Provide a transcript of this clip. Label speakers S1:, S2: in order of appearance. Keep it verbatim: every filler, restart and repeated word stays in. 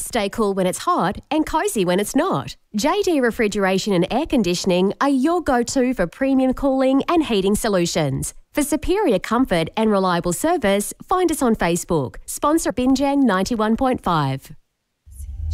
S1: Stay cool when it's hot and cozy when it's not. J D Refrigeration and Air Conditioning are your go-to for premium cooling and heating solutions. For superior comfort and reliable service, find us on Facebook. Sponsor Binjang ninety-one point five.